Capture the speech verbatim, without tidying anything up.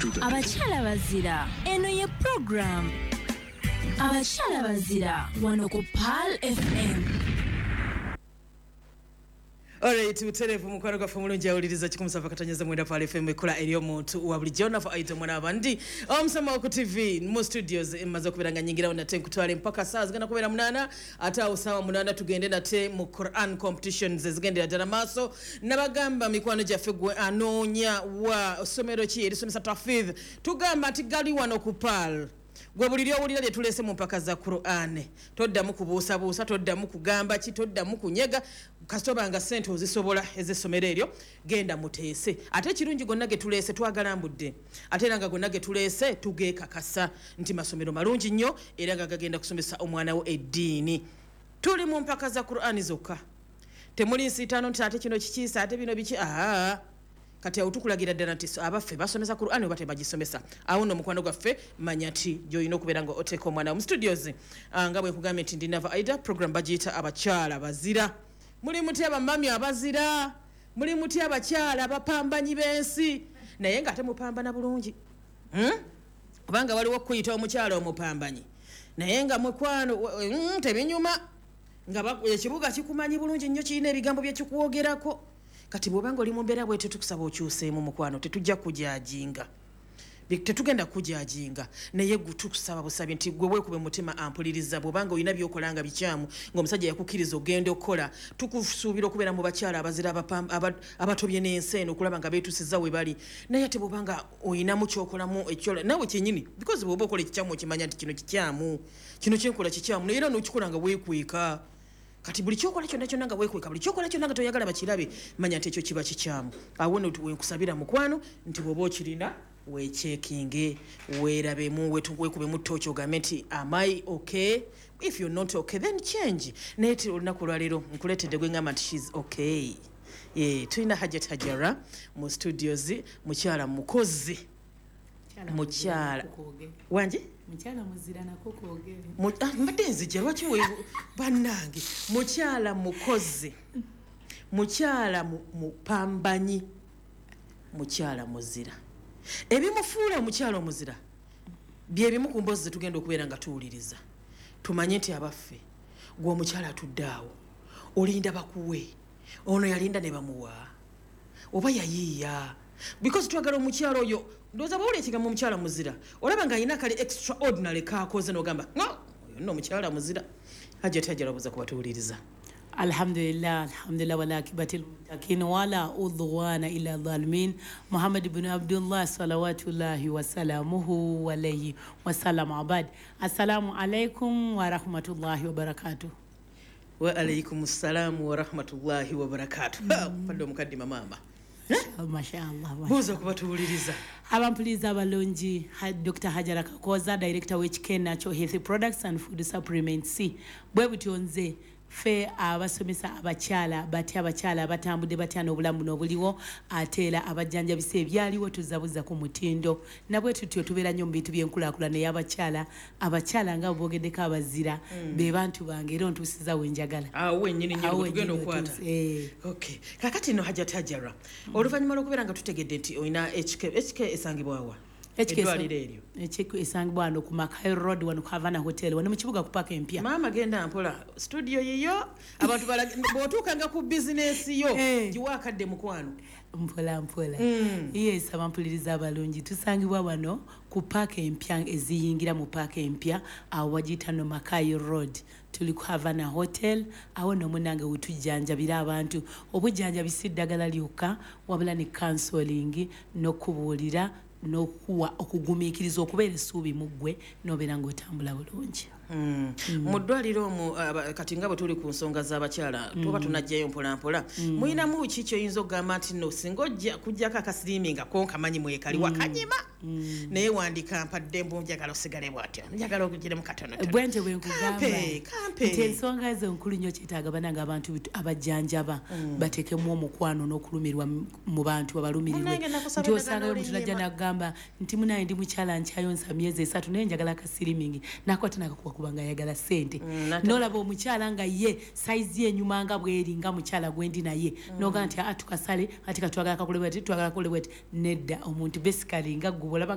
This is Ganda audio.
Abakyala bazira eno ye program Abakyala bazira wano ku Pal F M. Alright, mutelevu mukwano gaffe mulungi awuliriza kikumusava katanyaza mwenda Pal F M ekola eri omuntu wa bulijjo nafa ayita mwana abandi omusoma ku T V mu studios emaze kubiranga nyingira nate nkutwale mpaka saa zigana kubera munana ate awo sawa munana tugende nate mu Quran competitions zigende ddala maaso nabagamba mikwano gyaffe gwe anoonya wa somero ki erisomesa tafidh tugamba ati gali wano ku Pal gwe buliri owulira lye tulese mu mpaka za Qur'an toddamu kubuusa buusa toddamu kugamba ki toddamu kunyega kasitoba nga sente ozisobola ezesomero eryo genda muteese ate kirungi gonna ge tulese twagala mbudde ate nanga gonna ge tulese tugekakasa nti masomero malungi nnyo era nga gagenda kusomesa omwana wo eddiini tuli mu mpaka za Qur'an zokka temuli nsitaano nti ate kino kikiisa ate bino biki aha kati utukulagira ddala nti abaffe basomesa Qur'an oba tebagisomesa awo nno mukwano gwaffe manya ti gy'olina okubeera nga oteeka omwana mu studios nga bwe nkugambye nti ndinava aida program bagiyita abakyala bazira muli muti abamami abazira muli muti abakyala abapambanyi b'ensi naye nga ate mupambana bulungi hmm? kubanga waliwo okuyita omukyala omupambanyi naye nga mukwano mm, tebinyuma nga ekibuga kikumanyi bulungi nnyo kirina ebigambo byekikwogerako kati bwobanga oli mu mbeera bwetyo tukusaba okyuseemu mukwano tetujja kujajinga tetugenda kujajinga naye gwe tukusaba busabye nti gwe weekube mutima ampuliriza bwobanga olina byokolanga bikyamu ng'omusajja yakukiriza ogenda okukola tukusuubira okubeera mu bakyala abazira abatobye n'ensi eno okulaba nga beetusiza we bali naye ate bwobanga olinamu kyokolamu ekyola nawe kyennyini because bw'oba okola ekikyamu okimanya nti kino kikyamu kino kyenkola kikyamu naye era n'okikola nga weekweka kati buli kyokola kyonna kyonna nga weekweka buli kyokola kyonna nga toyagala bakirabe manya nti ekyo kiba kikyamu awo nno wenkusabira mukwano nti bw'oba okirina weechekinge weerabemu weekubemu ttooki ogambe nti am I okay? If you're not okay then change naye ti olunaku lwaleero nkuleetedde gwe ngamba nti she's okay ye tulina Hajat Hajara mu studios mukyala mukozi mukyala wanje mukyala muzira nako koogere mbadde nzija lwaki we bannange mukyala mukozi mukyala mupambanyi mukyala muzira ebimufuula omukyala omuzira bye bimu ku mboozi zetugenda okubeera nga tuwuliriza tumanye nti abaffe gwe omukyala atuddaawo olinda bakuwe ono yalinda ne bamuwa oba yayiiya because twagala omukyala oyo ndowooza bwawula ekigambo omukyala muzira olaba nga alina kali extraordinary kakoze n'ogamba oyo nno omukyala muzira Hajja tajala buza kubatuwuliriza. Alhamdulillah, alhamdulillah wala kibatil mutakin wala udwana ila dhalimin. Muhammad ibn Abdullah salawatullahi wa salamuhu alayhi wa salam abad. Assalamu alaikum wa rahmatullahi wa barakatuh. Wa alaikum assalam wa rahmatullahi wa barakatuh. Pando mukaddima mama. Mashallah. Buza kubatuwuliriza. Abampuliza abalungi Doctor Hajara Kakoza, Director H K Natural Health Products and Food Supplements. Bwe butonze fe abasomesa abakyala batya abakyala batambudde batya n'obulamu n'obuliwo ateera abajjanjabisa ebyaliwo tuzabuza ku mutindo nabwe tutyo tubeera nnyo mu bintu by'enkulaakulana y'abakyala abakyala nga boogeddeko abazira mm. be bantu bange era ontuusiza wenjagala awo wennyini nnyo tugenda okwata okay kakati no Hajja Tajara mm. oluvannyuma lw'okubeera nga tutegedde nti olina H K H K esangibwawa edwaliro eryo ekiko esangibwa wano ku Makai Road wano ku Havana Hotel wano mu kibuga ku Park empya mama genda mpola studio yiyo abantu bootuukanga ku business yo giwaakadde mukwano mpola mpola mm. yes abampuliriza abalungi tusangibwa wano ku Park empya eziyingira mu Park empya awo wagiyita no Makai Road tuli ku Havana Hotel awo no munange wetujjanjabira abantu obujjanjabi si ddagala lyokka wabula ne counseling n'okubuulira n'okuwa okugumiikiriza okubeera essuubi mu ggwe n'obeera ng'otambula bulungi mm. mm. mu ddwaliro omu uh, kati nga bwe tuli ku nsonga z'abakyala mm. tuba tunajjayo mpola mpola mm. muyinamu ki kyoyinza okugamba nti no singa ojja kujjako akasiriminga ko nkamanyi mwekali mm. wakanyima mm. naye wandika mpadde mbu njagala osigale bw'atyo njagala okugiremu katonotono bwente bwe nkugamba nti ensonga ezo nkulu nnyo kyetaaga bananga abantu abajjanjaba mm. bateekemu omukwano n'okulumirwa mu bantu abalumirirwe nti osangayo omuntu najja n'agamba nti munaye ndi mukyala nkyayonsa myezi esatu naye njagala akasirimingi nakwata nakakuwa kubanga ayagala sente mm, nolaba omukyala nga ye size yenyuma nga bweri nga mukyala gwendi naye mm. noga nti atukasale ati katwagala kakole bwati twagala kakole bwati nedda omuntu basically nga gubulaba